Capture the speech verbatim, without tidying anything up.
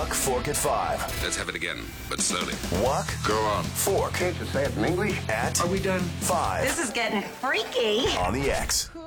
Walk, Fork at five. Let's have it again, but slowly. Walk, Go on. Fork Can't you say it in English? at Are we done? five This is getting freaky. on the X.